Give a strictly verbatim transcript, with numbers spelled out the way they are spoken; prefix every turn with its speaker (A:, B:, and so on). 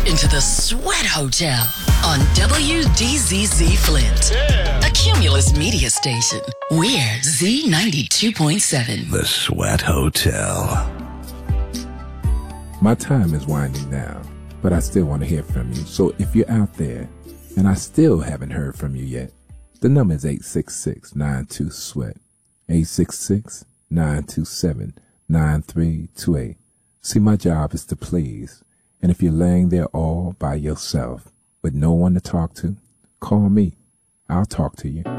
A: into the Sweat Hotel on W D Z Z Flint, yeah. A Cumulus media station. We're Z ninety-two point seven.
B: The Sweat Hotel.
C: My time is winding down, but I still want to hear from you. So if you're out there and I still haven't heard from you yet, the number is eight six six, nine two, SWEAT, eight six six, nine two seven, nine three two eight. See, my job is to please. And if you're laying there all by yourself with no one to talk to, call me. I'll talk to you.